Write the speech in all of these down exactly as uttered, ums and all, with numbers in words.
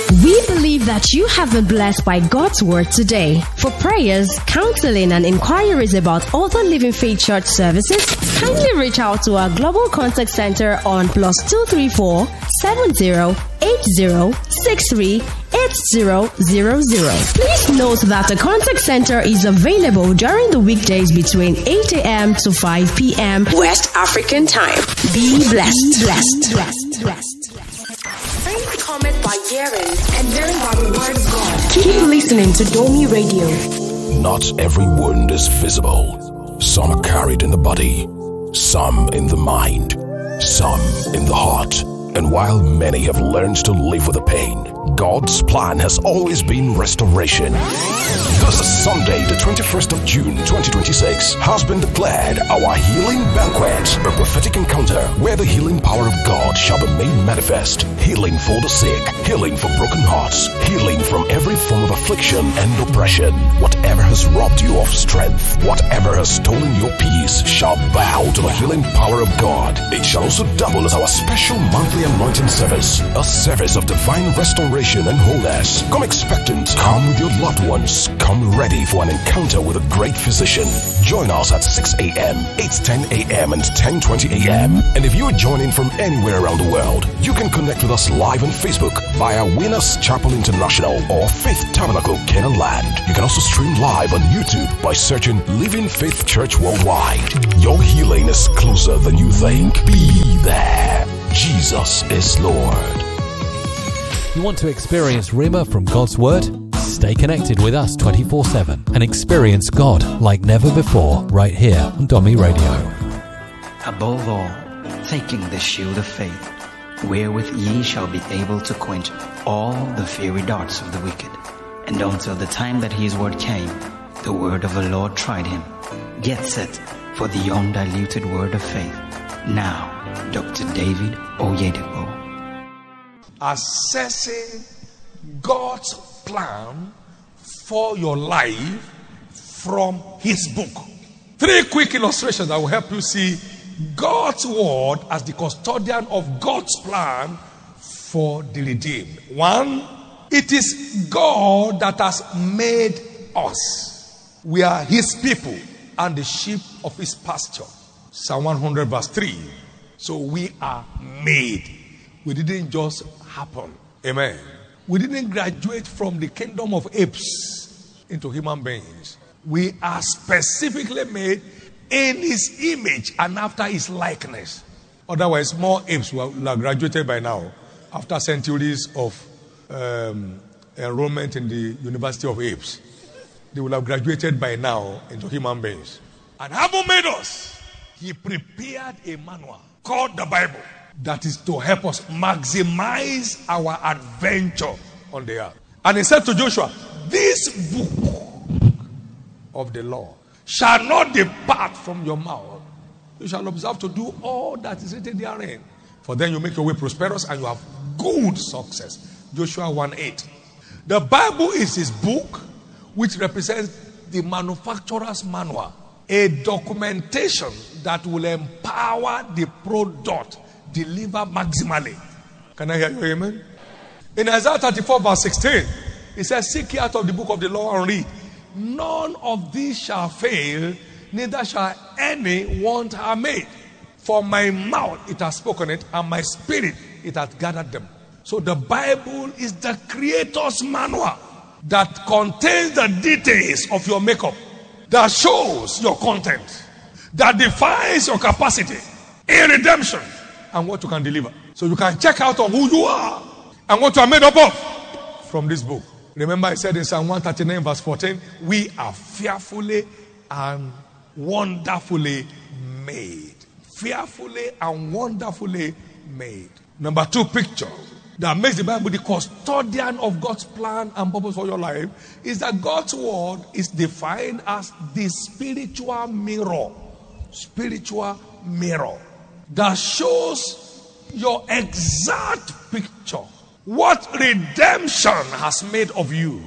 We believe that you have been blessed by God's word today. For prayers, counseling, and inquiries about other Living Faith Church services, kindly reach out to our Global Contact Center on plus two three four seven zero eight zero six three eight zero zero zero. Please note that the contact center is available during the weekdays between eight a.m. to five p.m. West African time. Be blessed. Blessed. Blessed. Blessed. Faith cometh by hearing, and hearing by the word of God. Keep listening to Domi Radio. Not every wound is visible. Some are carried in the body, some in the mind, some in the heart. And while many have learned to live with the pain, God's plan has always been restoration. This Sunday, the twenty-first of June, twenty twenty-six, has been declared our healing banquet, a prophetic encounter where the healing power of God shall be made manifest. Healing for the sick, healing for broken hearts, healing from every form of affliction and oppression. Whatever has robbed you of strength, whatever has stolen your peace, shall bow to the healing power of God. It shall also double as our special monthly anointing service, a service of divine restoration and wholeness. Come expectant, come with your loved ones, come ready for an encounter with a great physician. Join us at six a.m., eight ten a.m. and ten twenty a.m. And if you are joining from anywhere around the world, you can connect with us live on Facebook via Winners Chapel International or Faith Tabernacle Canaan Land. You can also stream live on YouTube by searching Living Faith Church Worldwide. Your healing is closer than you think. Be there. Jesus is Lord. You want to experience Rhema from God's Word? Stay connected with us twenty-four seven and experience God like never before right here on Domi Radio. Above all, taking the shield of faith, wherewith ye shall be able to quench all the fiery darts of the wicked. And until the time that his word came, the word of the Lord tried him. Get set for the undiluted word of faith. Now, Doctor David Oyedepo. Assessing God's plan for your life from his book. Three quick illustrations that will help you see God's word as the custodian of God's plan for the redeemed. One, it is God that has made us. We are his people and the sheep of his pasture. Psalm one hundred verse three. So we are made. We didn't just happen. Amen. We didn't graduate from the kingdom of apes into human beings. We are specifically made in his image and after his likeness. Otherwise, more apes will have graduated by now after centuries of um, enrollment in the University of Apes. They will have graduated by now into human beings. And having made us, he prepared a manual called the Bible that is to help us maximize our adventure on the earth. And he said to Joshua, this book of the law shall not depart from your mouth. You shall observe to do all that is written therein. For then you make your way prosperous and you have good success. Joshua one eight. The Bible is his book, which represents the manufacturer's manual. A documentation that will empower the product deliver maximally. Can I hear you? Amen. In Isaiah thirty-four verse sixteen, it says, seek ye out of the book of the law and read. None of these shall fail, neither shall any want her made. For my mouth it has spoken it, and my spirit it hath gathered them. So the Bible is the creator's manual that contains the details of your makeup, that shows your content, that defines your capacity in redemption and what you can deliver. So you can check out on who you are and what you are made up of from this book. Remember I said in Psalm one thirty-nine verse fourteen, we are fearfully and wonderfully made. Fearfully and wonderfully made. Number two picture that makes the Bible the custodian of God's plan and purpose for your life is that God's word is defined as the spiritual mirror. Spiritual mirror that shows your exact picture. What redemption has made of you.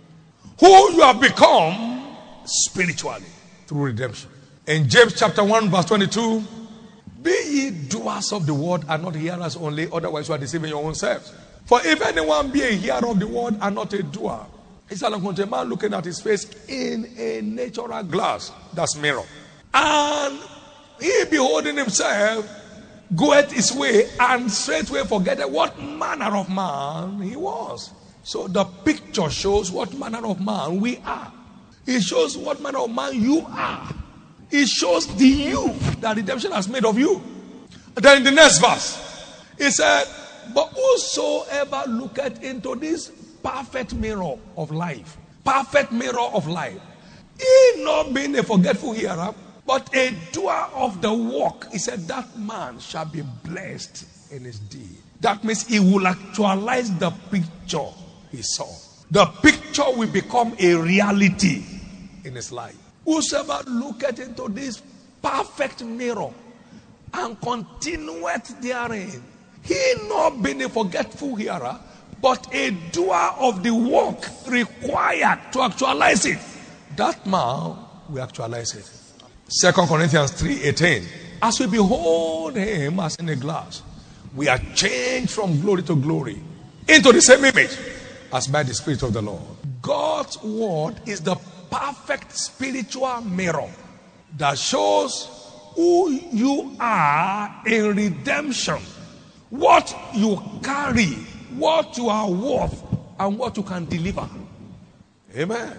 Who you have become spiritually through redemption. In James chapter one verse twenty-two, be ye doers of the word and not hearers only, otherwise you are deceiving your own selves. For if anyone be a hearer of the word and not a doer, it's like unto a man looking at his face in a natural glass. That's mirror. And he beholding himself goeth his way and straightway forgetteth what manner of man he was. So the picture shows what manner of man we are. It shows what manner of man you are. It shows the you that redemption has made of you. Then in the next verse, it said, but whosoever looketh into this perfect mirror of life, perfect mirror of life, he not being a forgetful hearer, but a doer of the work, he said, that man shall be blessed in his deed. That means he will actualize the picture he saw. The picture will become a reality in his life. Whosoever looketh into this perfect mirror and continueth therein, he not being a forgetful hearer, but a doer of the work required to actualize it, that man will actualize it. Second Corinthians three eighteen. As we behold him as in a glass, we are changed from glory to glory into the same image as by the Spirit of the Lord. God's word is the perfect spiritual mirror that shows who you are in redemption, what you carry, what you are worth, and what you can deliver. Amen.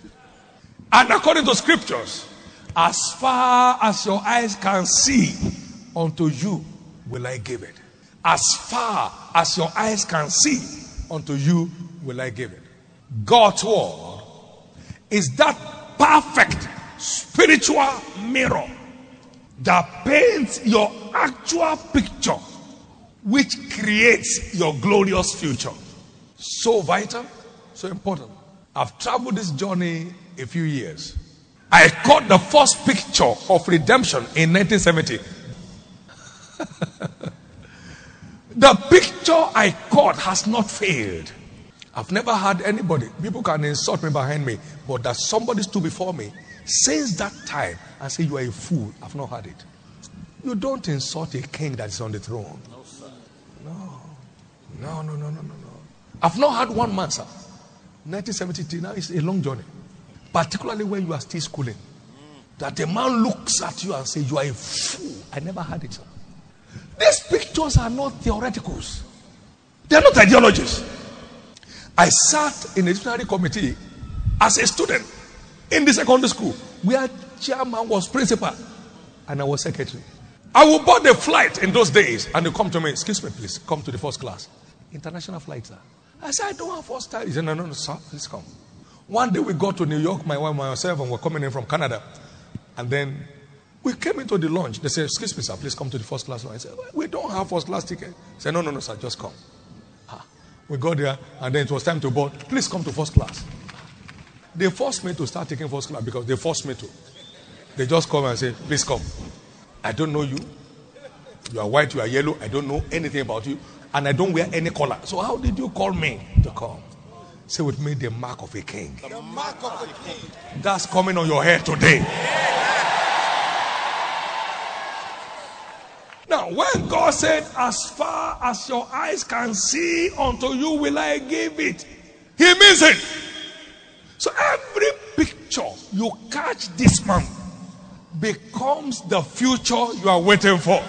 And according to scriptures, as far as your eyes can see, unto you will I give it. As far as your eyes can see, unto you will I give it. God's word is that perfect spiritual mirror that paints your actual picture, which creates your glorious future. So vital, so important. I've traveled this journey a few years. I caught the first picture of redemption in nineteen seventy. The picture I caught has not failed. I've never had anybody, people can insult me behind me, but that somebody stood before me since that time and say, you are a fool. I've not had it. You don't insult a king that is on the throne. No, sir. No. No, no, no, no, no, no. I've not had one man, sir. nineteen seventy-three, now it's a long journey. Particularly when you are still schooling. That a man looks at you and says, you are a fool. I never had it, sir. These pictures are not theoreticals. They are not ideologies. I sat in a disciplinary committee as a student in the secondary school where chairman was principal and I was secretary. I would board the flight in those days and they come to me, excuse me please, come to the first class. International flight, sir. I said, I don't have first time. He said, no, no, no, sir, please come. One day we got to New York, my wife and myself, and we're coming in from Canada. And then we came into the lounge. They said, excuse me, sir, please come to the first class. I said, we don't have first class ticket. He said, no, no, no, sir, just come. We got there, and then it was time to board. Please come to first class. They forced me to start taking first class because they forced me to. They just come and say, please come. I don't know you. You are white, you are yellow. I don't know anything about you. And I don't wear any color. So how did you call me to come? Say with me, the mark of a king. The mark of a king. That's coming on your head today. Now, when God said, as far as your eyes can see, unto you will I give it, He means it. So every picture you catch this month becomes the future you are waiting for.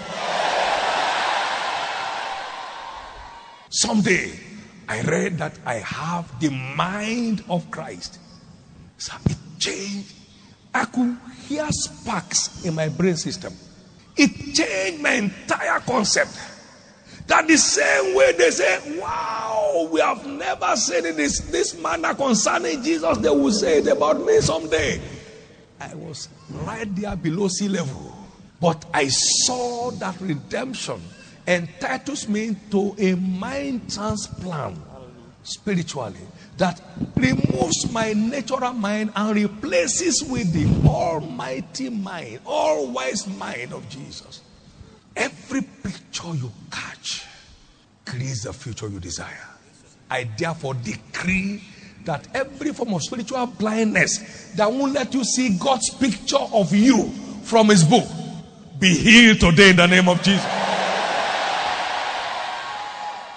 Someday, I read that I have the mind of Christ. So it changed. I could hear sparks in my brain system. It changed my entire concept. That the same way they say, wow, we have never said it this, this manner concerning Jesus, they will say it about me someday. I was right there below sea level. But I saw that redemption entitles me to a mind transplant spiritually that removes my natural mind and replaces with the almighty mind, all-wise mind of Jesus. Every picture you catch creates the future you desire. I therefore decree that every form of spiritual blindness that won't let you see God's picture of you from His book be healed today in the name of Jesus.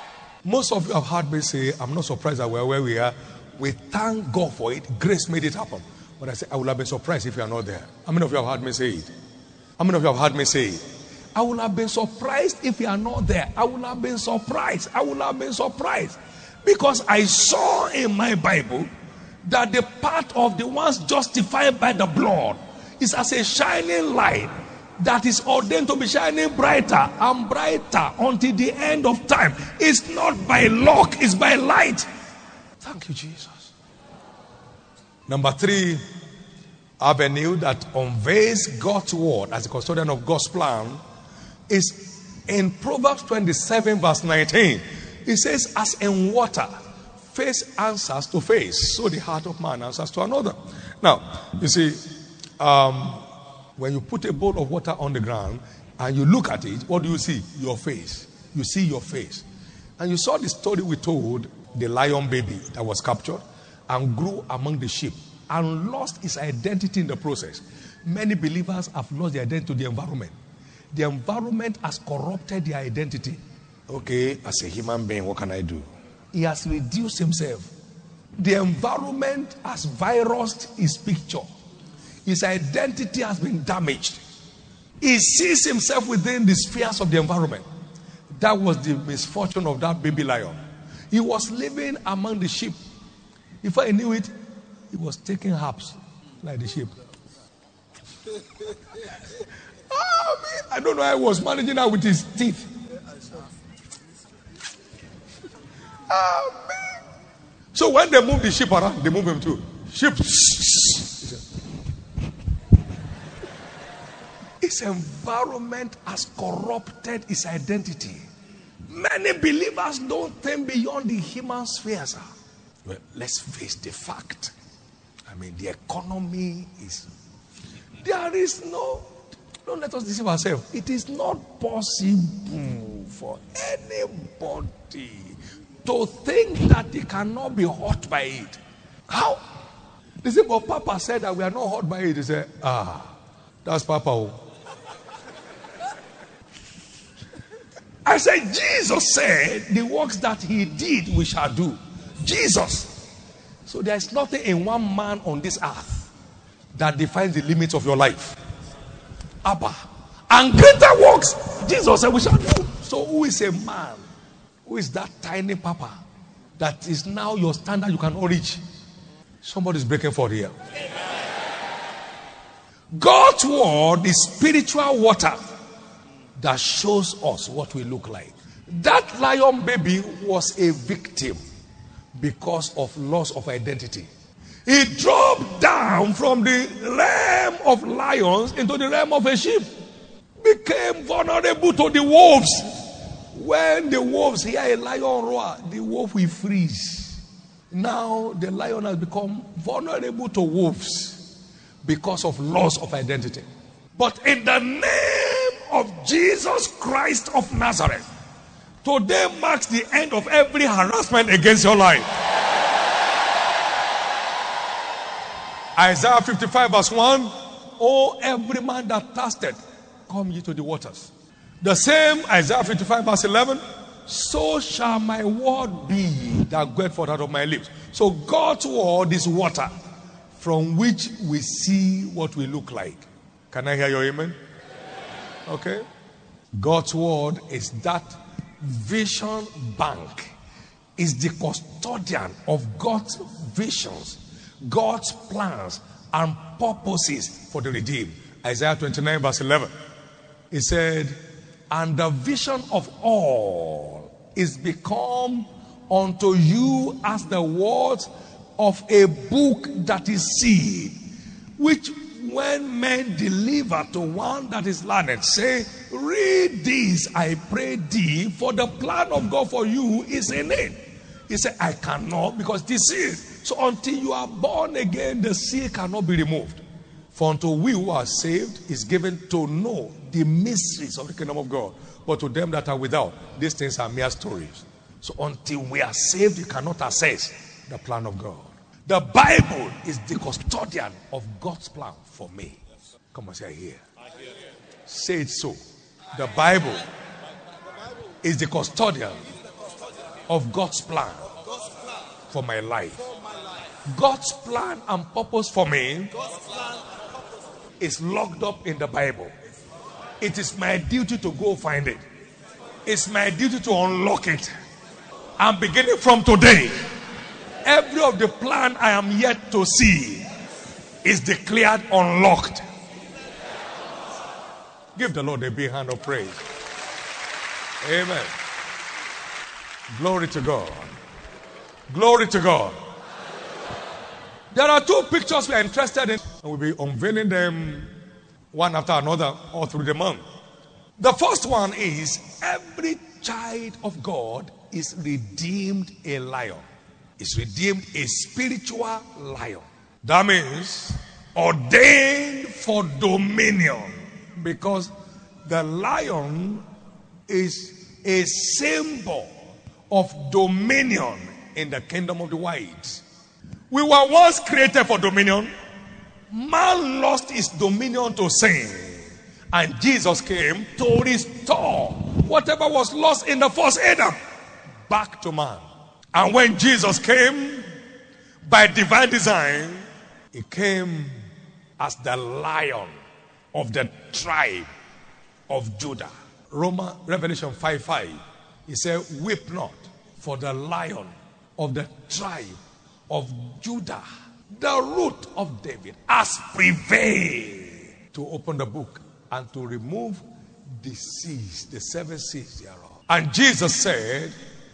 Most of you have heard me say, I'm not surprised that we're where we are. We thank God for it. Grace made it happen. But I say, I would have been surprised if you are not there. How many of you have heard me say it? How many of you have heard me say it? I would have been surprised if you are not there. I would have been surprised. I would have been surprised. Because I saw in my Bible that the part of the ones justified by the blood is as a shining light that is ordained to be shining brighter and brighter until the end of time. It's not by luck, it's by light. Thank you, Jesus. Number three avenue that unveils God's word as the custodian of God's plan is in Proverbs twenty-seven verse nineteen. It says, as in water, face answers to face, so the heart of man answers to another. Now, you see, um, when you put a bowl of water on the ground and you look at it, what do you see? Your face. You see your face. And you saw the story we told, the lion baby that was captured and grew among the sheep and lost his identity in the process. Many believers have lost their identity to the environment. The environment has corrupted their identity. Okay, as a human being, what can I do? He has reduced himself. The environment has virused his picture. His identity has been damaged. He sees himself within the spheres of the environment. That was the misfortune of that baby lion. He was living among the sheep. If I knew it, he was taking herbs like the sheep. Oh, man, I don't know how he was managing that with his teeth. Oh, man. So when they move the sheep around, they move him too. Sheep. His environment has corrupted his identity. Many believers don't think beyond the human spheres. Well, let's face the fact. I mean, the economy is... There is no... Don't let us deceive ourselves. It is not possible for anybody to think that he cannot be hurt by it. How? They say, but Papa said that we are not hurt by it. They say, ah, that's Papa. I said, Jesus said, the works that he did, we shall do. Jesus. So there is nothing in one man on this earth that defines the limits of your life. Abba. And greater works, Jesus said, we shall do. So who is a man? Who is that tiny Papa that is now your standard you cannot reach? Somebody's breaking forth here. God's word is spiritual water that shows us what we look like. That lion baby was a victim because of loss of identity. He dropped down from the realm of lions into the realm of a sheep. Became vulnerable to the wolves. When the wolves hear a lion roar, the wolf will freeze. Now the lion has become vulnerable to wolves because of loss of identity. But in the name of Jesus Christ of Nazareth, today marks the end of every harassment against your life. Isaiah fifty-five verse one, oh, every man that thirsted, come ye to the waters. The same Isaiah fifty-five verse eleven, so shall my word be that goeth forth out of my lips. So God's word is water from which we see what we look like. Can I hear your amen? Okay. God's word is that vision bank, is the custodian of God's visions, God's plans and purposes for the redeemed. Isaiah twenty-nine verse eleven. He said, and the vision of all is become unto you as the words of a book that is sealed, which when men deliver to one that is learned, say, read this, I pray thee, for the plan of God for you is in it. He said, I cannot, because this is. So until you are born again, the seal cannot be removed. For unto we who are saved is given to know the mysteries of the kingdom of God. But to them that are without, these things are mere stories. So until we are saved, you cannot assess the plan of God. The Bible is the custodian of God's plan for me. Come on, say I hear. Say it so. The Bible is the custodian of God's plan for my life. God's plan and purpose for me is locked up in the Bible. It is my duty to go find it. It's my duty to unlock it. And beginning from today, every of the plan I am yet to see is declared unlocked. Give the Lord a big hand of praise. Amen. Glory to God. Glory to God. There are two pictures we are interested in, and we'll be unveiling them one after another all through the month. The first one is every child of God is redeemed a lion. Is redeemed a spiritual lion. That means ordained for dominion, because the lion is a symbol of dominion in the kingdom of the whites. We were once created for dominion. Man lost his dominion to sin, and Jesus came to restore whatever was lost in the first Adam back to man. And when Jesus came by divine design, he came as the lion of the tribe of Judah. Roman Revelation five five. He said, weep not, for the lion of the tribe of Judah, the root of David, has prevailed to open the book and to remove the seals, the seven seals thereof. And Jesus said,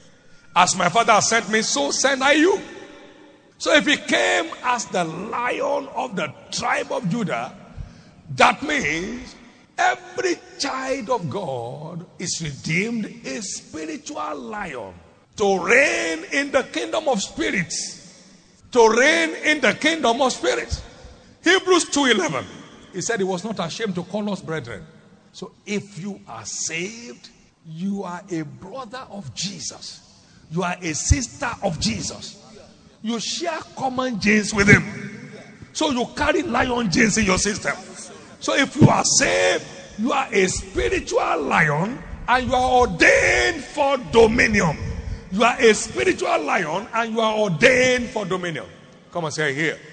as my Father has sent me, so send I you. So if he came as the lion of the tribe of Judah, that means every child of God is redeemed a spiritual lion to reign in the kingdom of spirits. To reign in the kingdom of spirits. Hebrews two eleven. He said he was not ashamed to call us brethren. So if you are saved, you are a brother of Jesus. You are a sister of Jesus. You share common genes with him. So you carry lion genes in your system. So if you are saved, you are a spiritual lion and you are ordained for dominion. You are a spiritual lion and you are ordained for dominion. Come and say here.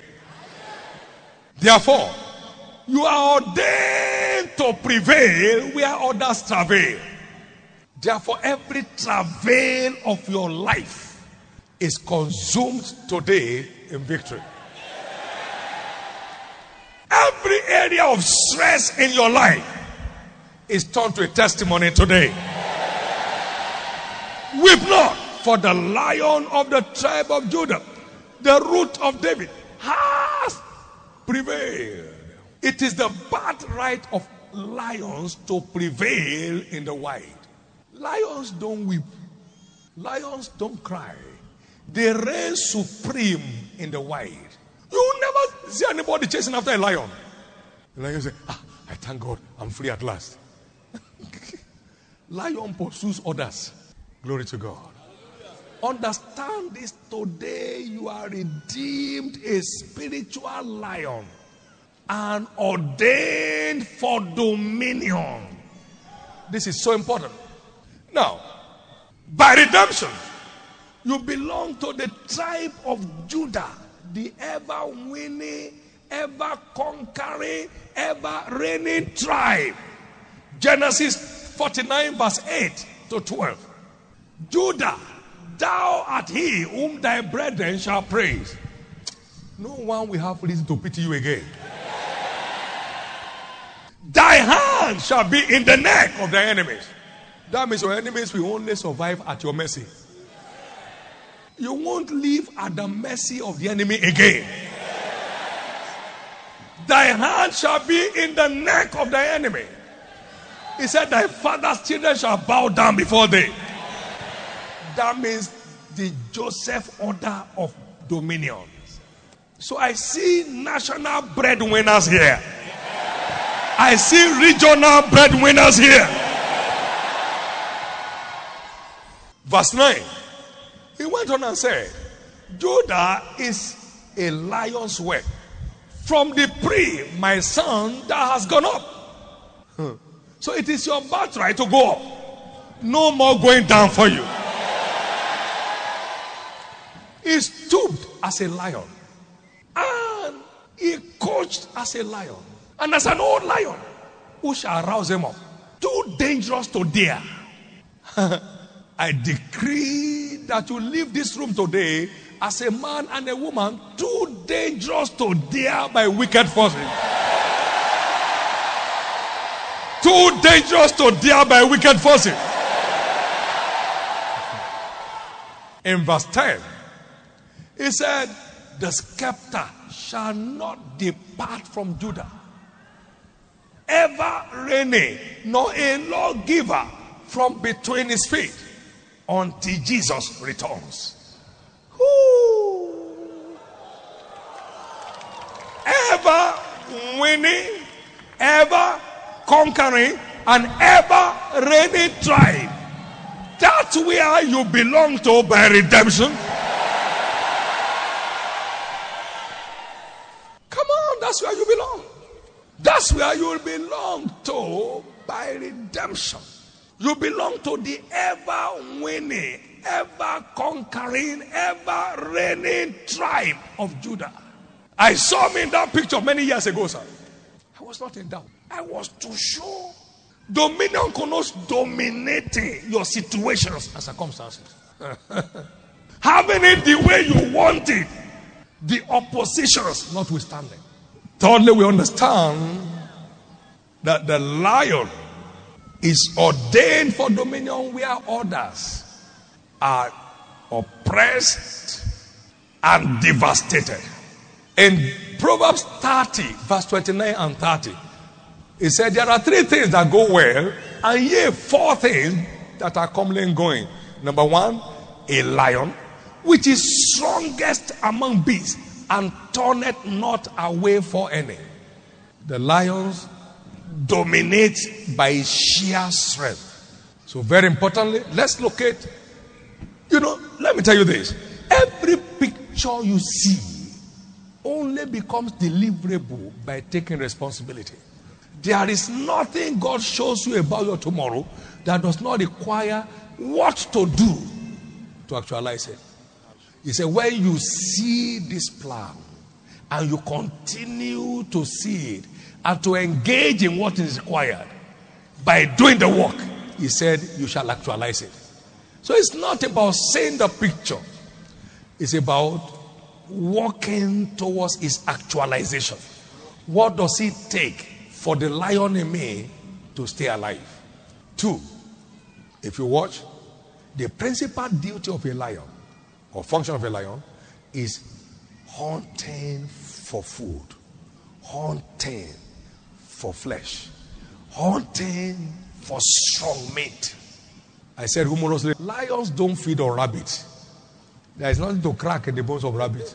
Therefore, you are ordained to prevail where others travail. Therefore, every travail of your life is consumed today in victory. Every area of stress in your life is turned to a testimony today. Weep not, for the lion of the tribe of Judah, the root of David, has prevailed. It is the birthright of lions to prevail in the wild. Lions don't weep. Lions don't cry. They reign supreme in the wild. You never see anybody chasing after a lion. The lion say, ah, I thank God, I'm free at last. Lion pursues others. Glory to God. Understand this today. You are redeemed a spiritual lion and ordained for dominion. This is so important. Now, by redemption, you belong to the tribe of Judah, the ever winning, ever conquering, ever reigning tribe. Genesis forty-nine, verse eight to twelve. Judah, thou art he whom thy brethren shall praise. No one will have reason to pity you again. Thy hand shall be in the neck of thy enemies. That means your enemies will only survive at your mercy. You won't live at the mercy of the enemy again. Thy hand shall be in the neck of thy enemy. He said, thy father's children shall bow down before thee. That means the Joseph order of dominion. So I see national breadwinners here. I see regional breadwinners here. Verse nine. He went on and said, Judah is a lion's whelp. From the prey, my son, that has gone up. Huh. So it is your birthright to go up. No more going down for you. He stooped as a lion. And he coached as a lion. And as an old lion, who shall rouse him up? Too dangerous to dare. I decree that you leave this room today as a man and a woman too dangerous to dare by wicked forces. Too dangerous to dare by wicked forces. In verse ten, he said, the scepter shall not depart from Judah, ever reigning, nor a lawgiver from between his feet, until Jesus returns. Woo. Ever winning, ever conquering, and ever reigning tribe. That's where you belong to by redemption. Come on, that's where you belong. That's where you belong to by redemption. You belong to the ever winning, ever conquering, ever reigning tribe of Judah. I saw me in that picture many years ago, sir. I was not in doubt. I was too sure. Dominion connotes dominating your situations and circumstances. Having it the way you want it. The oppositions notwithstanding. Thirdly, we understand that the lion is ordained for dominion where others are oppressed and devastated. In Proverbs thirty, verse twenty-nine and thirty, it said there are three things that go well, and yea, four things that are commonly and going. Number one, a lion, which is strongest among beasts, and turneth not away for any. The lions dominate by sheer strength. So very importantly, let's look at, you know, let me tell you this. Every picture you see only becomes deliverable by taking responsibility. There is nothing God shows you about your tomorrow that does not require what to do to actualize it. He said, when you see this plan and you continue to see it and to engage in what is required by doing the work, he said, you shall actualize it. So it's not about seeing the picture. It's about working towards its actualization. What does it take for the lion in me to stay alive? Two, if you watch, the principal duty of a lion or function of a lion is hunting for food, hunting for flesh, hunting for strong meat. I said humorously, lions don't feed on rabbits. There is nothing to crack in the bones of rabbits.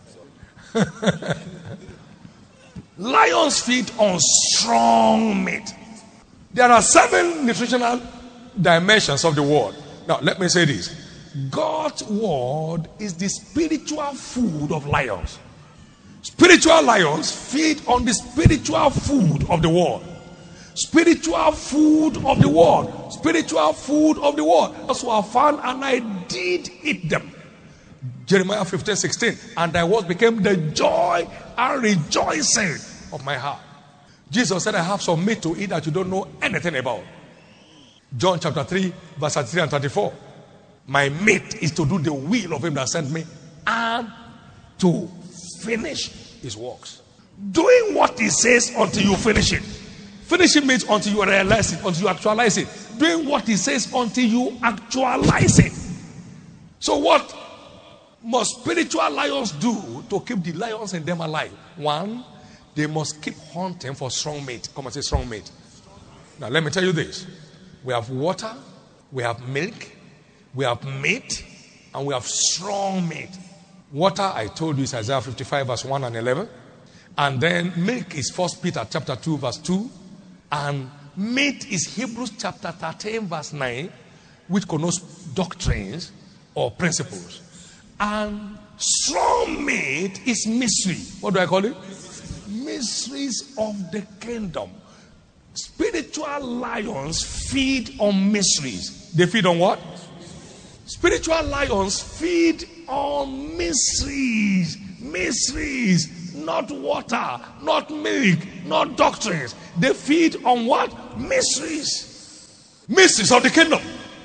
Lions feed on strong meat. There are seven nutritional dimensions of the word. Now, let me say this. God's word is the spiritual food of lions. Spiritual lions feed on the spiritual food of the word. Spiritual food of the word. Spiritual food of the word. That's what I found, and I did eat them. Jeremiah fifteen sixteen. And thy words became the joy and rejoicing of my heart. Jesus said, I have some meat to eat that you don't know anything about. John chapter three, verse thirty-three and thirty-four. My meat is to do the will of him that sent me and to finish his works. Doing what he says until you finish it. Finishing means until you realize it, until you actualize it. Doing what he says until you actualize it. So what must spiritual lions do to keep the lions in them alive? One, they must keep hunting for strong meat. Come and say strong meat. Now let me tell you this. We have water, we have milk, we have meat, and we have strong meat. Water, I told you, is Isaiah fifty-five verse one and eleven. And then milk is First Peter chapter two verse two. And meat is Hebrews chapter thirteen verse nine, which connotes doctrines or principles. And strong meat is mystery. What do I call it? Mysteries of the kingdom. Spiritual lions feed on mysteries. They feed on what? Spiritual lions feed on mysteries. Mysteries. Not water, not milk, not doctrines. They feed on what? Mysteries. Mysteries of the kingdom.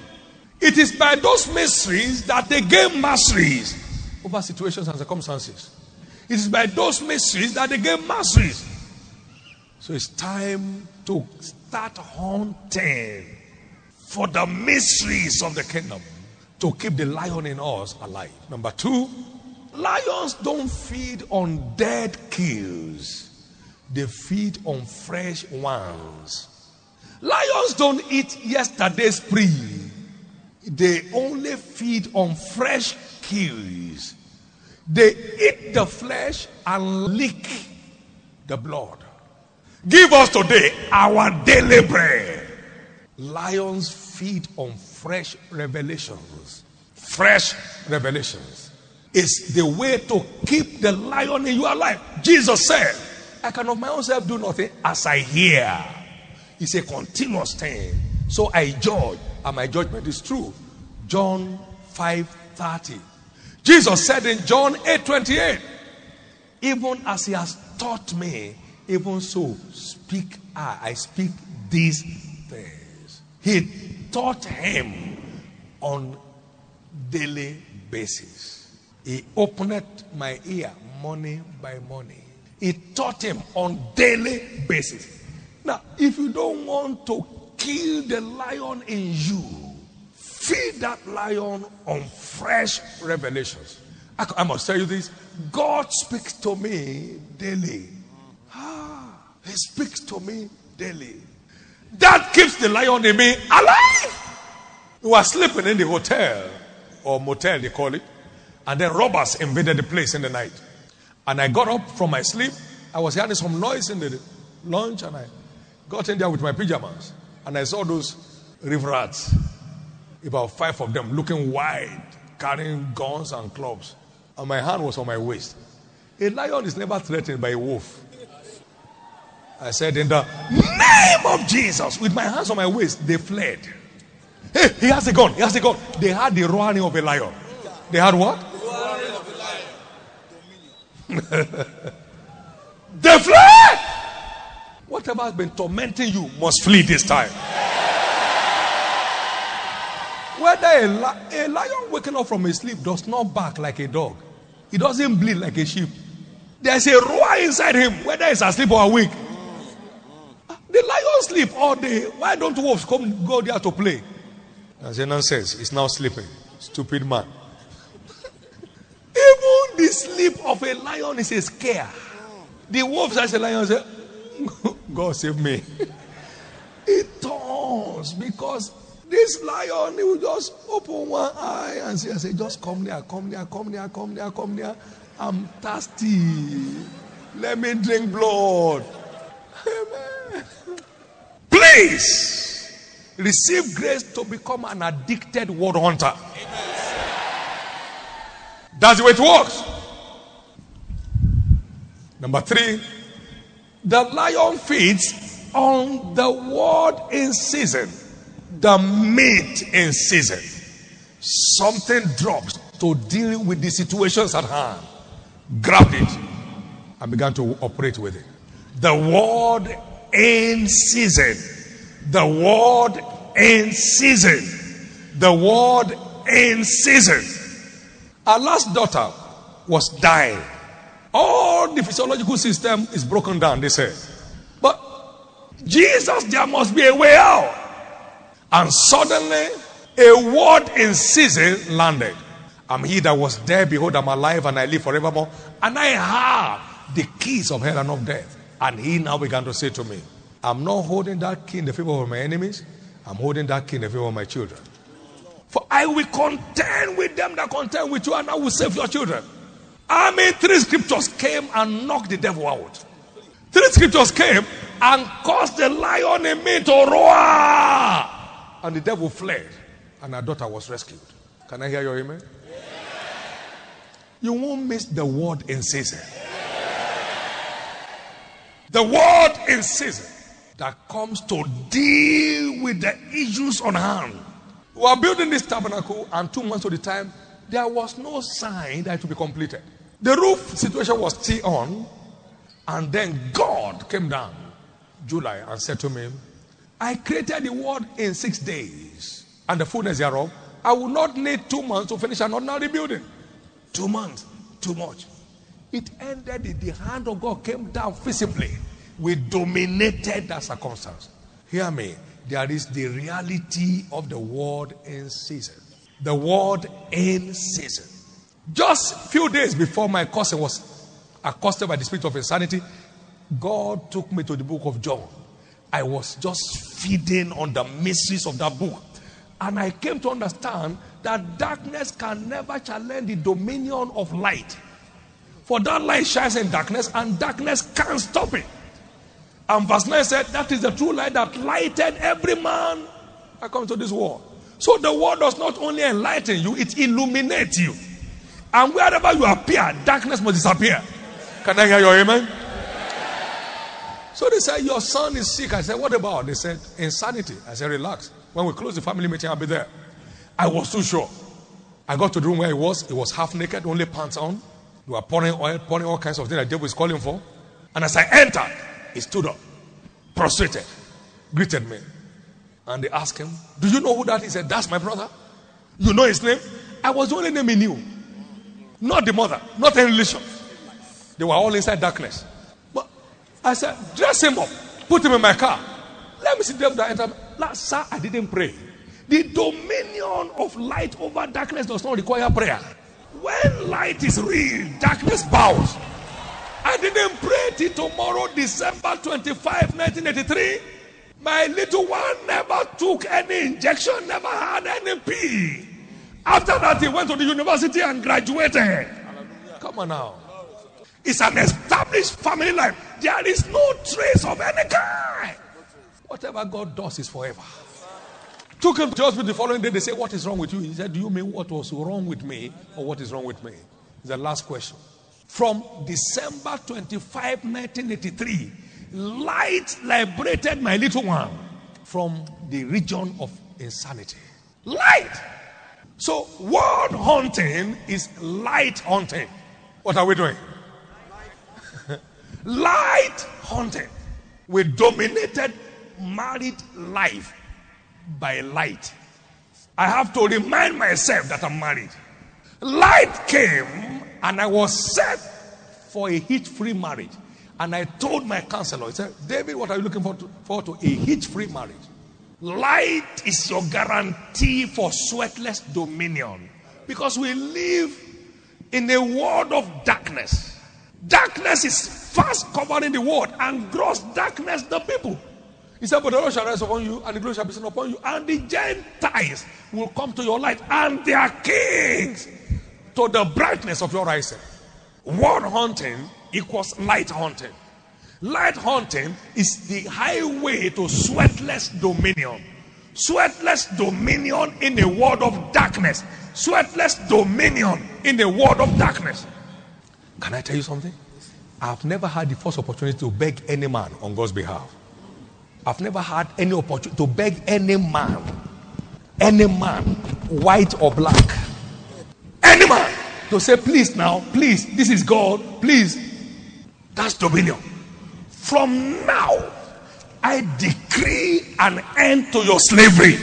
It is by those mysteries that they gain masteries over situations and circumstances. It is by those mysteries that they gain masteries. So it's time to start hunting for the mysteries of the kingdom to keep the lion in us alive. Number two, lions don't feed on dead kills. They feed on fresh ones. Lions don't eat yesterday's prey. They only feed on fresh kills. They eat the flesh and lick the blood. Give us today our daily bread. Lions feed on fresh revelations. Fresh revelations. It's the way to keep the lion in your life. Jesus said, I can of my own self do nothing as I hear. It's a continuous thing. So I judge, and my judgment is true. John five thirty. Jesus said in John eight twenty-eight, even as he has taught me, even so speak I. I speak these things. He taught him on daily basis. He opened my ear morning by morning. He taught him on daily basis. Now, if you don't want to kill the lion in you, feed that lion on fresh revelations. I, I must tell you this. God speaks to me daily. Ah, he speaks to me daily. That keeps the lion in me alive. We were sleeping in the hotel or motel, they call it. And then robbers invaded the place in the night. And I got up from my sleep. I was hearing some noise in the lounge, and I got in there with my pajamas. And I saw those river rats. About five of them looking wide, carrying guns and clubs. And my hand was on my waist. A lion is never threatened by a wolf. I said, in the name of Jesus, with my hands on my waist, they fled. Hey, he has a gun, he has a gun. They had the roaring of a lion. They had what? The roaring of a lion. They fled! Whatever has been tormenting you must flee this time. Whether a, li- a lion waking up from his sleep does not bark like a dog. He doesn't bleed like a sheep. There's a roar inside him, whether he's asleep or awake. The lion sleep all day. Why don't wolves come go there to play? I say nonsense. He's now sleeping. Stupid man. Even the sleep of a lion is a scare. The wolf says a lion say, God save me. It turns because this lion, he will just open one eye and say, I say, just come near, come near, come near, come near, come near. I'm thirsty. Let me drink blood. Amen. Please receive grace to become an addicted word hunter. That's the way it works. Number three, the lion feeds on the word in season, the meat in season. Something drops to deal with the situations at hand. Grab it and began to operate with it. The word in season. The word in season. The word in season. Our last daughter was dying. All the physiological system is broken down, they said. But Jesus, there must be a way out. And suddenly, a word in season landed. I'm he that was dead, behold, I'm alive, and I live forevermore. And I have the keys of hell and of death. And he now began to say to me, I'm not holding that key in the favor of my enemies. I'm holding that key in the favor of my children. For I will contend with them that contend with you, and I will save your children. I mean, three scriptures came and knocked the devil out. Three scriptures came and caused the lion in me to roar. And the devil fled. And our daughter was rescued. Can I hear your amen? Yeah. You won't miss the word in season. The word in season that comes to deal with the issues on hand. We are building this tabernacle, and two months of the time, there was no sign that it would be completed. The roof situation was still on, and then God came down, July, and said to me, I created the world in six days, and the fullness thereof. I will not need two months to finish an ordinary building. Two months, too much. It ended in the hand of God came down visibly. We dominated that circumstance. Hear me. There is the reality of the word in season. The word in season. Just a few days before my cousin was accosted by the spirit of insanity, God took me to the book of John. I was just feeding on the mysteries of that book. And I came to understand that darkness can never challenge the dominion of light. For that light shines in darkness, and darkness can't stop it. And verse nine said, that is the true light that lighted every man that comes to this world. So the word does not only enlighten you, it illuminates you. And wherever you appear, darkness must disappear. Can I hear your amen? So they said, your son is sick. I said, what about? They said, insanity. I said, relax. When we close the family meeting, I'll be there. I was too sure. I got to the room where he was. He was half naked, only pants on. They were pouring oil, pouring all kinds of things that the devil is calling for. And as I entered, he stood up, prostrated, greeted me. And they asked him, do you know who that is? He said, that's my brother. You know his name? I was the only name he knew. Not the mother, not any relation. They were all inside darkness. But I said, dress him up, put him in my car. Let me see them that enter. Last, sir, I didn't pray. The dominion of light over darkness does not require prayer. When light is real, darkness bows. I didn't pray till tomorrow, December twenty-fifth, nineteen eighty-three. My little one never took any injection, never had any pee. After that, he went to the university and graduated. Come on now. It's an established family life. There is no trace of any kind. Whatever God does is forever. Took him to the hospital the following day. They say, what is wrong with you? He said, do you mean what was wrong with me or what is wrong with me? It's the last question. From December twenty-fifth, nineteen eighty-three, light liberated my little one from the region of insanity. Light. So word hunting is light hunting. What are we doing? Light hunting. We dominated married life by light. I have to remind myself that I'm married. Light came and I was set for a hitch-free marriage. And I told my counselor, he said, David, what are you looking for to, for to a hitch-free marriage? Light is your guarantee for sweatless dominion. Because we live in a world of darkness. Darkness is fast covering the world, and gross darkness the people. He said, but the Lord shall rise upon you, and the glory shall be seen upon you, and the Gentiles will come to your light, and their kings to the brightness of your rising. Word hunting equals light hunting. Light hunting is the highway to sweatless dominion. Sweatless dominion in a world of darkness. Sweatless dominion in a world of darkness. Can I tell you something? I've never had the first opportunity to beg any man on God's behalf. I've never had any opportunity to beg any man, any man, white or black, any man, to say, please now, please, this is God, please. That's dominion. From now, I decree an end to your slavery.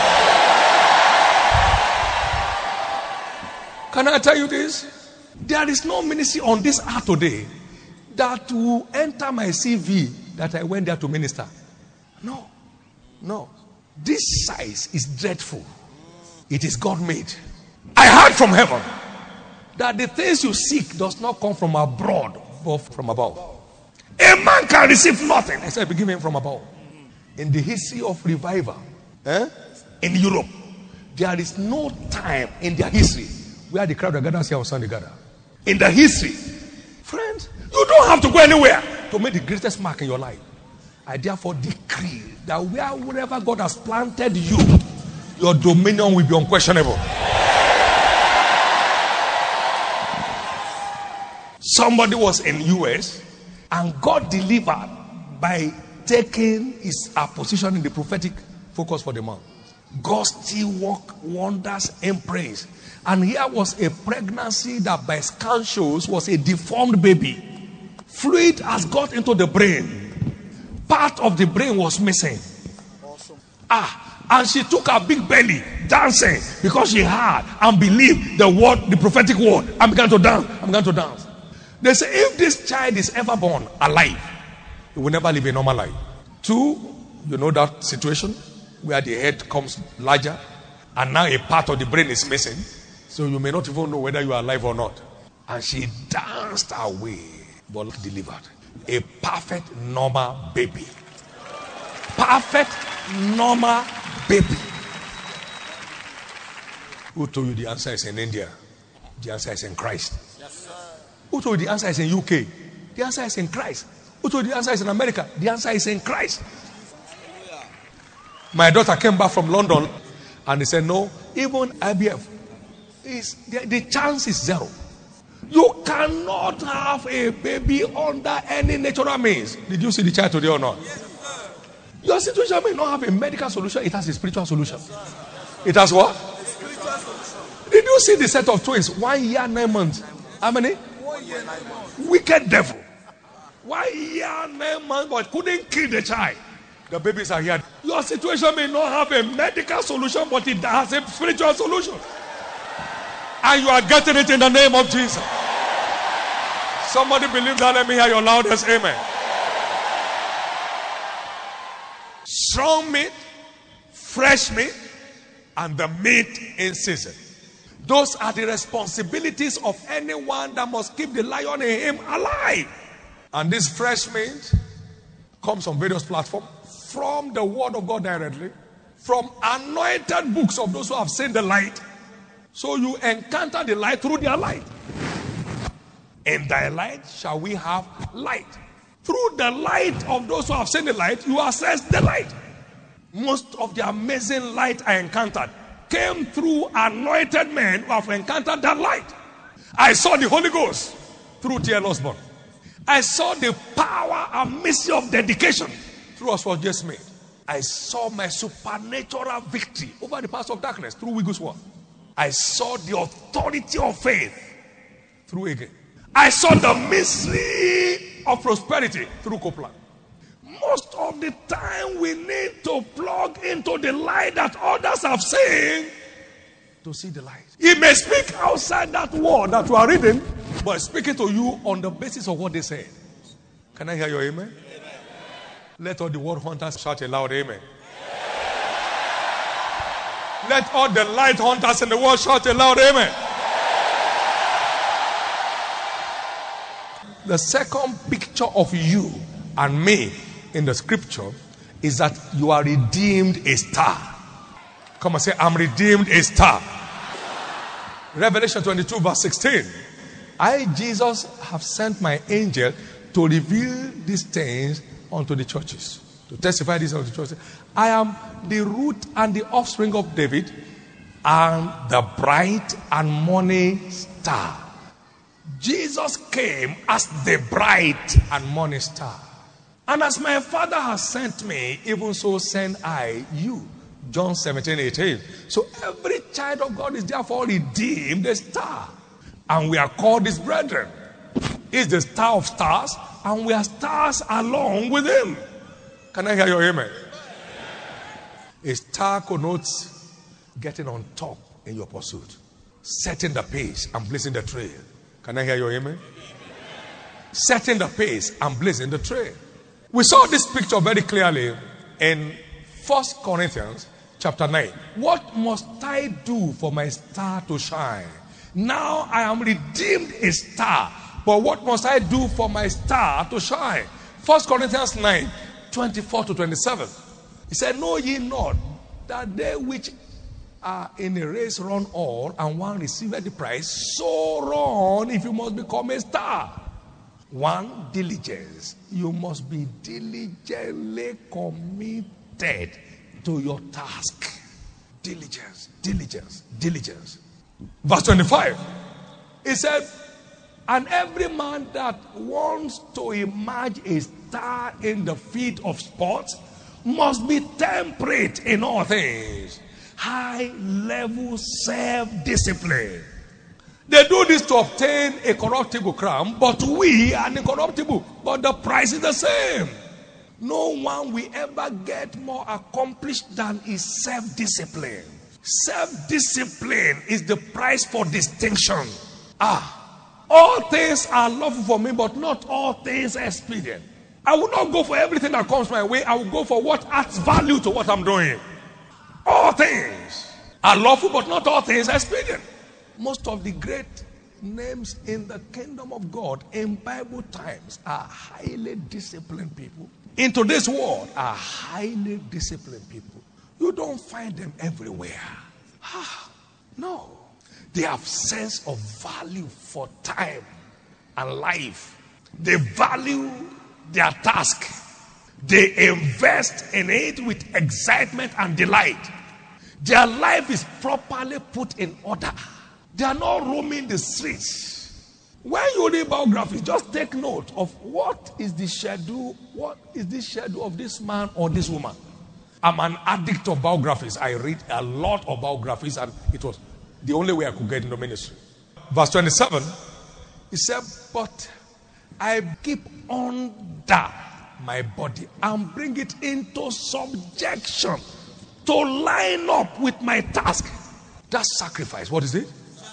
Can I tell you this? There is no ministry on this earth today that will enter my C V that I went there to minister. No, no. This size is dreadful. It is God made. I heard from heaven that the things you seek does not come from abroad, but from above. A man can receive nothing except be given from above. In the history of revival, eh, in Europe, there is no time in their history where the crowd that gathers here on Sunday gather. In the history, friends, you don't have to go anywhere to make the greatest mark in your life. I therefore decree that where, wherever God has planted you, your dominion will be unquestionable. Somebody was in U S and God delivered by taking his uh, position in the prophetic focus for the month. God still work wonders in praise. And here was a pregnancy that by scan shows was a deformed baby. Fluid has got into the brain. Part of the brain was missing. Awesome. Ah, and she took her big belly dancing because she heard and believed the word, the prophetic word, and began to dance. And began to dance. They say if this child is ever born alive, he will never live a normal life. Two, you know that situation where the head comes larger and now a part of the brain is missing, so you may not even know whether you are alive or not. And she danced away, but delivered a perfect normal baby. Perfect normal baby. Who told you the answer is in India? The answer is in Christ. Yes, sir. Who told you the answer is in U K? The answer is in Christ. Who told you the answer is in America? The answer is in Christ. My daughter came back from London and they said, no, even I V F, is the, the chance is zero. You cannot have a baby under any natural means. Did you see the child today or not? Yes, sir. Your situation may not have a medical solution, it has a spiritual solution. Yes, it has what? A spiritual solution. Did you see the set of twins? One year, nine months. How many? One year, nine months. Wicked devil. One year, nine months, but couldn't kill the child. The babies are here. Your situation may not have a medical solution, but it has a spiritual solution. And you are getting it in the name of Jesus. Somebody believe that? Let me hear your loudest amen. Strong meat, fresh meat, and the meat in season. Those are the responsibilities of anyone that must keep the lion in him alive. And this fresh meat comes on various platforms. From the word of God directly, from anointed books of those who have seen the light. So you encounter the light through their light. In thy light shall we have light. Through the light of those who have seen the light, you access the light. Most of the amazing light I encountered came through anointed men who have encountered that light. I saw the Holy Ghost through T L Osborne. I saw the power and mystery of dedication through us was just made. I saw my supernatural victory over the powers of darkness through Wigglesworth. I saw the authority of faith through again. I saw the mystery of prosperity through Copeland. Most of the time we need to plug into the light that others have seen to see the light. He may speak outside that word that you are reading, but speaking to you on the basis of what they said. Can I hear your amen? Let all the word hunters shout a loud amen. Let all the light hunters in the world shout a loud amen. The second picture of you and me in the scripture is that you are redeemed a star. Come and say, I'm redeemed a star. Revelation twenty-two verse sixteen. I, Jesus, have sent my angel to reveal these things unto the churches, to testify this unto the churches. I am the root and the offspring of David, and the bright and morning star. Jesus came as the bright and morning star. And as my Father has sent me, even so send I you. John seventeen eighteen. So every child of God is therefore redeemed a star. And we are called his brethren. He's the star of stars, and we are stars along with him. Can I hear your amen? A star connotes getting on top in your pursuit, setting the pace and blazing the trail. Can I hear your amen? Setting the pace and blazing the trail. We saw this picture very clearly in First Corinthians chapter nine. What must I do for my star to shine? Now I am redeemed a star. But what must I do for my star to shine? First Corinthians nine, twenty-four to twenty-seven. He said, know ye not that they which are in a race run all, and one receiveth the prize, so run if you must become a star. One, diligence. You must be diligently committed to your task. Diligence, diligence, diligence. Verse twenty-five. He said, and every man that wants to emerge a star in the field of sports must be temperate in all things. high-level self-discipline. They do this to obtain a corruptible crown, but we are incorruptible. But the price is the same. No one will ever get more accomplished than his self-discipline. Self-discipline is the price for distinction. Ah, all things are lawful for me, but not all things are expedient. I will not go for everything that comes my way. I will go for what adds value to what I'm doing. All things are lawful, but not all things are expedient. Most of the great names in the kingdom of God in Bible times are highly disciplined people. In today's world are highly disciplined people. You don't find them everywhere. Ah, no. They have sense of value for time and life. They value their task. They invest in it with excitement and delight. Their life is properly put in order. They are not roaming the streets. When you read biographies, just take note of what is the schedule, what is the schedule of this man or this woman. I'm an addict of biographies. I read a lot of biographies, and it was the only way I could get into ministry. Verse twenty-seven, he said, but I keep under my body and bring it into subjection to line up with my task. That's sacrifice. What is it?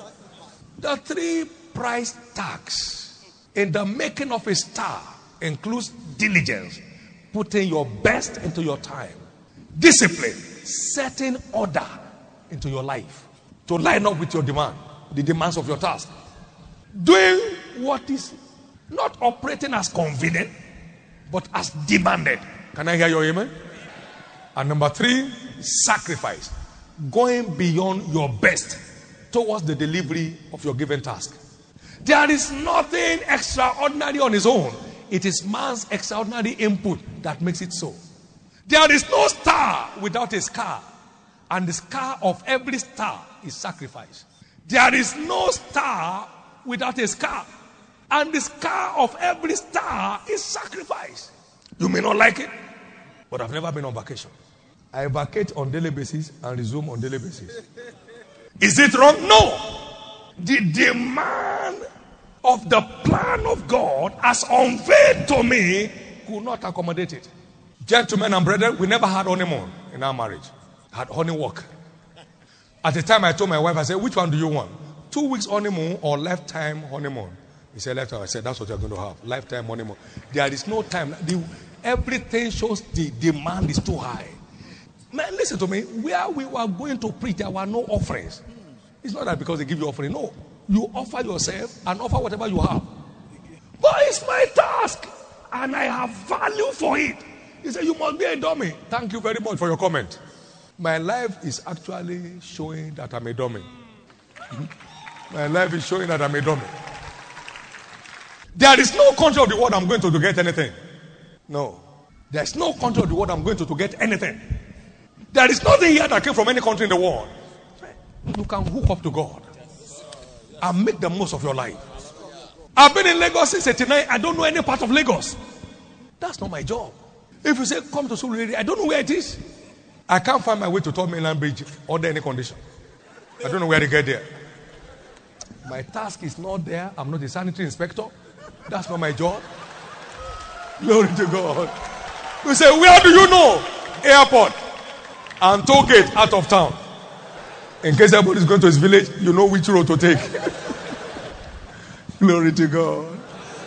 The three price tags in the making of a star includes diligence, putting your best into your time, discipline, setting order into your life to line up with your demand, the demands of your task, doing what is not operating as convenient but as demanded. Can I hear your amen? And number three, sacrifice, going beyond your best towards the delivery of your given task. There is nothing extraordinary on its own. It is man's extraordinary input that makes it so. There is no star without a scar, and the scar of every star is sacrifice. There is no star without a scar, and the scar of every star is sacrifice. You may not like it, but I've never been on vacation. I vacate on daily basis and resume on daily basis. Is it wrong? No. The demand of the plan of God as unveiled to me could not accommodate it. Gentlemen and brethren, we never had honeymoon in our marriage. Had honey walk. At the time I told my wife, I said, which one do you want? Two weeks honeymoon or lifetime honeymoon? He said, lifetime. I said, that's what you're going to have. Lifetime honeymoon. There is no time. The, everything shows the demand is too high. Man, listen to me. Where we were going to preach, there were no offerings. It's not that because they give you offering. No. You offer yourself and offer whatever you have. But it's my task. And I have value for it. He said, you must be a dummy. Thank you very much for your comment. My life is actually showing that I'm a dummy. My life is showing that I'm a dummy. There is no country of the world I'm going to to get anything. No. There's no country of the world I'm going to to get anything. There is nothing here that came from any country in the world. You can hook up to God and make the most of your life. I've been in Lagos since eighty-nine. I don't know any part of Lagos. That's not my job. If you say come to Surulere, I don't know where it is. I can't find my way to Third Mainland Bridge under any condition. I don't know where to get there. My task is not there. I'm not a sanitary inspector. That's not my job. Glory to God. You say, where do you know? Airport and toll gate out of town. In case everybody is going to his village, you know which road to take. Glory to God.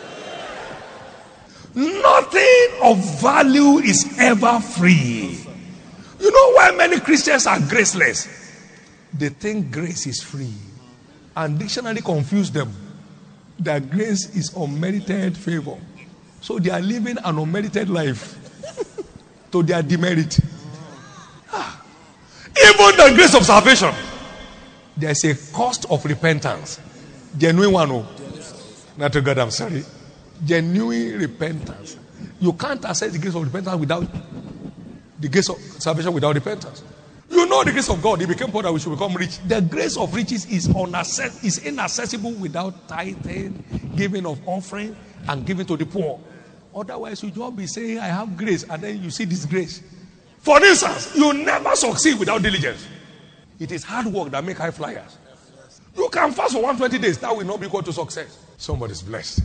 Nothing of value is ever free. You know why many Christians are graceless? They think grace is free. And dictionary confuse them that grace is unmerited favor. So they are living an unmerited life to their demerit. Ah. Even the grace of salvation, there's a cost of repentance. Genuine one, oh. Not to God, I'm sorry. Genuine repentance. You can't access the grace of repentance without the grace of salvation without repentance. You know the grace of God. He became poor that we should become rich. The grace of riches is unaccess- is inaccessible without tithing, giving of offering, and giving to the poor. Otherwise, you don't be saying, I have grace, and then you see disgrace. For instance, you never succeed without diligence. It is hard work that make high flyers. You can fast for one hundred twenty days. That will not be equal to success. Somebody's blessed.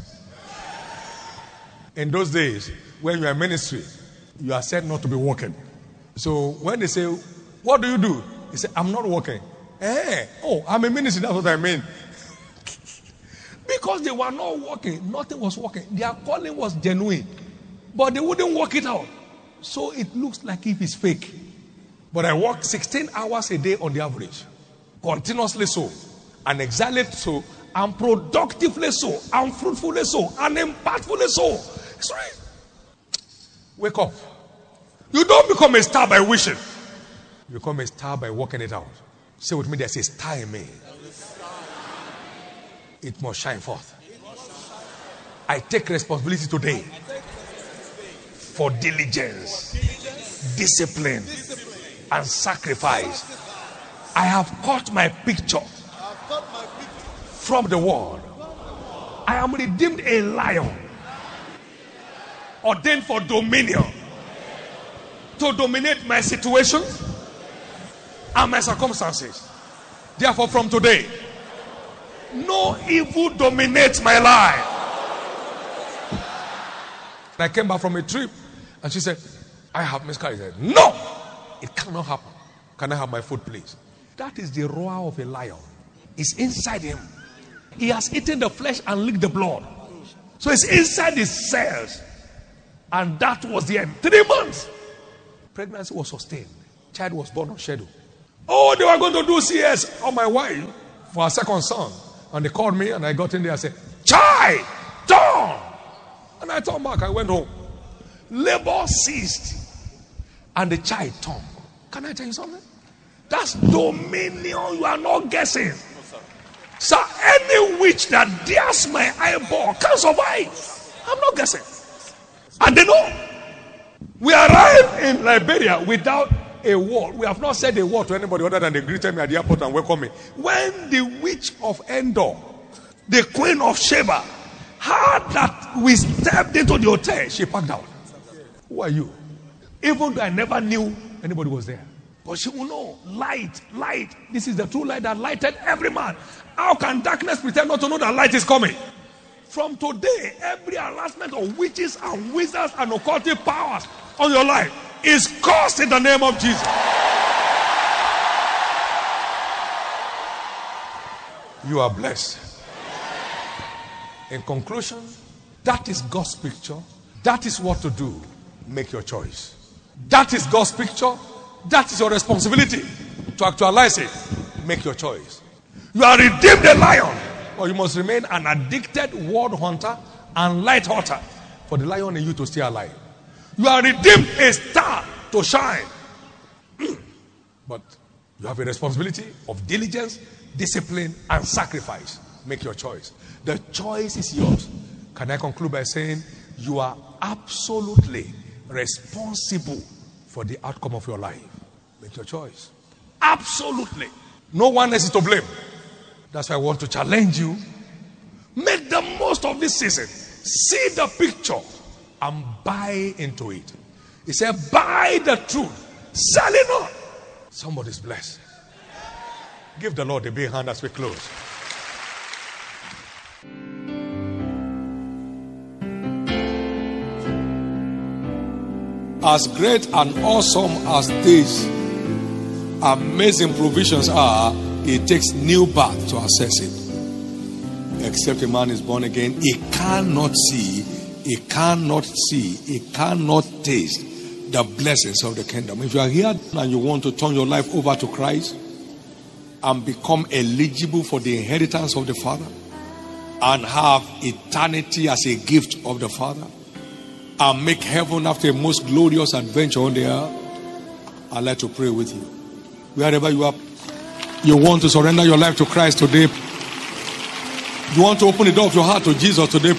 In those days, when you are in ministry, you are said not to be working. So when they say, what do you do? He said, I'm not working. Eh, oh, I'm a ministry, that's what I mean. Because they were not working, nothing was working. Their calling was genuine, but they wouldn't work it out. So it looks like if it's fake. But I work sixteen hours a day on the average. Continuously so. And exactly so. And productively so. And fruitfully so. And impactfully so. It's right. Wake up. You don't become a star by wishing. You become a star by working it out. Say with me, there's a star in me. It must shine forth. I take responsibility today for diligence, discipline, and sacrifice. I have caught my picture from the world. I am redeemed a lion, ordained for dominion, to dominate my situation and my circumstances. Therefore, from today, no evil dominates my life. I came back from a trip and she said, I have miscarriage. I said, no, it cannot happen. Can I have my food, please? That is the roar of a lion. It's inside him. He has eaten the flesh and licked the blood. So it's inside his cells. And that was the end. Three months. Pregnancy was sustained. Child was born on schedule. Oh, they were going to do C S on my wife for her second son. And they called me and I got in there and said, child, turn. And I turned back. I went home. Labor ceased. And the child turned. Can I tell you something? That's dominion. You are not guessing. So any witch that dares my eyeball can survive. I'm not guessing. And they know. We arrived in Liberia without a word. We have not said a word to anybody other than they greeted me at the airport and welcomed me. When the witch of Endor, the queen of Sheba, heard that we stepped into the hotel, she packed out. Who are you? Even though I never knew anybody was there. But she will know. Light, light. This is the true light that lighted every man. How can darkness pretend not to know that light is coming? From today, every harassment of witches and wizards and occultic powers on your life is cursed in the name of Jesus. You are blessed. In conclusion, that is God's picture. That is what to do. Make your choice. That is God's picture. That is your responsibility to actualize it. Make your choice. You are redeemed a lion, or you must remain an addicted world hunter and light hunter for the lion in you to stay alive. You are redeemed a star to shine. But you have a responsibility of diligence, discipline, and sacrifice. Make your choice. The choice is yours. Can I conclude by saying you are absolutely responsible for the outcome of your life? Make your choice. Absolutely. No one else is to blame. That's why I want to challenge you. Make the most of this season. See the picture and buy into it. He said, buy the truth. Sell it not. Somebody's blessed. Give the Lord a big hand as we close. As great and awesome as these amazing provisions are, it takes new birth to access it. Except a man is born again, he cannot see, he cannot see, he cannot taste the blessings of the kingdom. If you are here and you want to turn your life over to Christ and become eligible for the inheritance of the Father and have eternity as a gift of the Father and make heaven after a most glorious adventure on the earth, I'd like to pray with you. Wherever you are, you want to surrender your life to Christ today. You want to open the door of your heart to Jesus today.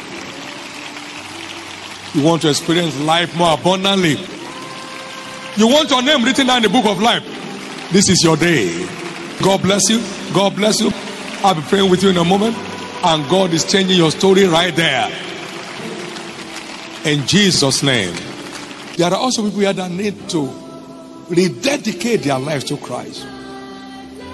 You want to experience life more abundantly. You want your name written down in the book of life. This is your day. God bless you. God bless you. I'll be praying with you in a moment. And God is changing your story right there. In Jesus' name. There are also people here that need to rededicate their lives to Christ.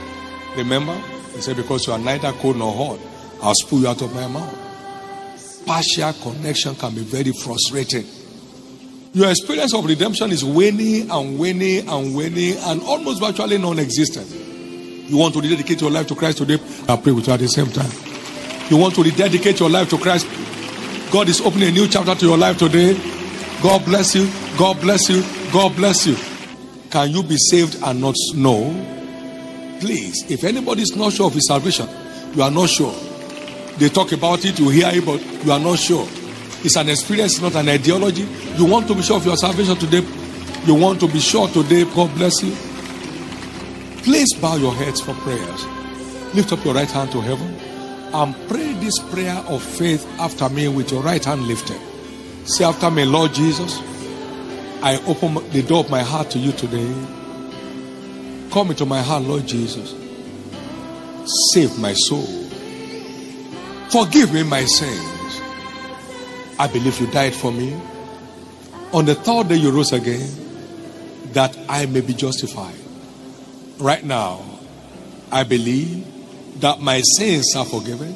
Remember? He said, because you are neither cold nor hot, I'll spew you out of my mouth. Partial connection can be very frustrating. Your experience of redemption is waning and waning and waning and almost virtually non-existent. You want to rededicate your life to Christ today? I'll pray with you at the same time. You want to rededicate your life to Christ? God is opening a new chapter to your life today. God bless you. God bless you. God bless you. Can you be saved and not know? Please, if anybody is not sure of his salvation, you are not sure. They talk about it, you hear it, but you are not sure. It's an experience, not an ideology. You want to be sure of your salvation today. You want to be sure today. God bless you. Please bow your heads for prayers. Lift up your right hand to heaven and pray this prayer of faith after me with your right hand lifted. Say after me, Lord Jesus, I open the door of my heart to you today. Come into my heart, Lord Jesus. Save my soul. Forgive me my sins. I believe you died for me. On the third day you rose again, that I may be justified. Right now, I believe that my sins are forgiven.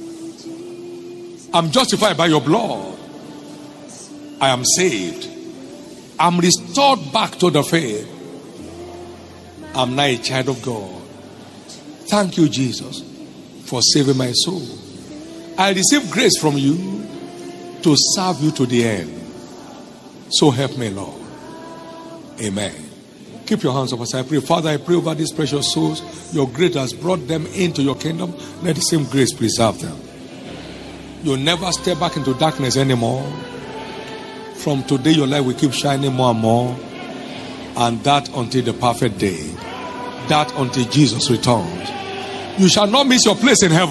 I'm justified by your blood. I am saved. I'm restored back to the faith. I'm now a child of God. Thank you, Jesus, for saving my soul. I receive grace from you to serve you to the end. So help me, Lord. Amen. Keep your hands up as I pray. Father, I pray over these precious souls. Your grace has brought them into your kingdom. Let the same grace preserve them. You'll never step back into darkness anymore. From today, your light will keep shining more and more. And that until the perfect day. That until Jesus returns. You shall not miss your place in heaven.